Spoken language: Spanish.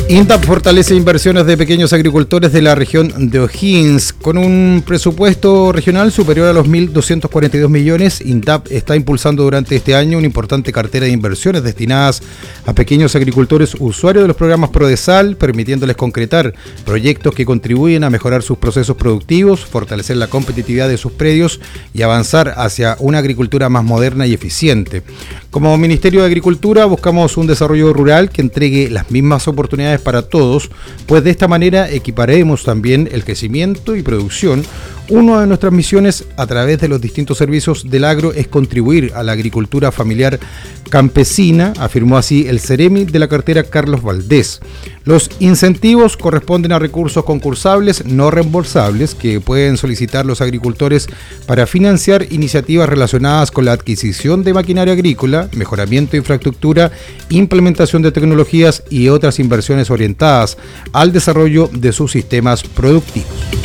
INDAP fortalece inversiones de pequeños agricultores de la región de O'Higgins. Con un presupuesto regional superior a los 1.242 millones, INDAP está impulsando durante este año una importante cartera de inversiones destinadas a pequeños agricultores usuarios de los programas Prodesal, permitiéndoles concretar proyectos que contribuyen a mejorar sus procesos productivos, fortalecer la competitividad de sus predios y avanzar hacia una agricultura más moderna y eficiente. Como Ministerio de Agricultura buscamos un desarrollo rural que entregue las mismas oportunidades para todos, pues de esta manera equiparemos también el crecimiento y producción. Una de nuestras misiones a través de los distintos servicios del agro es contribuir a la agricultura familiar campesina, afirmó así el Ceremi de la cartera Carlos Valdés. Los incentivos corresponden a recursos concursables no reembolsables que pueden solicitar los agricultores para financiar iniciativas relacionadas con la adquisición de maquinaria agrícola, mejoramiento de infraestructura, implementación de tecnologías y otras inversiones orientadas al desarrollo de sus sistemas productivos.